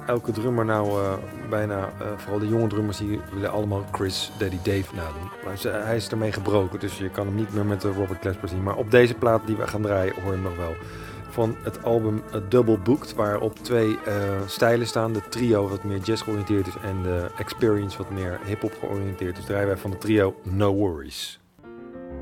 elke drummer bijna, vooral de jonge drummers, die willen allemaal Chris Daddy Dave nadoen. Maar hij is ermee gebroken, dus je kan hem niet meer met Robert Glasper zien. Maar op deze plaat die we gaan draaien hoor je hem nog wel. Van het album Double Booked, waarop 2 stijlen staan. De trio wat meer jazz georiënteerd is en de Experience wat meer hip-hop georiënteerd is. Draaien wij van de trio No Worries.